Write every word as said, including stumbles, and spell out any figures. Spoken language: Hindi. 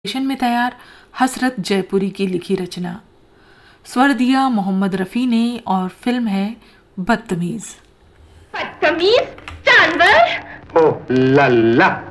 में तैयार हसरत जयपुरी की लिखी रचना। स्वर दिया मोहम्मद रफी ने और फिल्म है बदतमीज। बदतमीज जानवर। ओ लल्ला।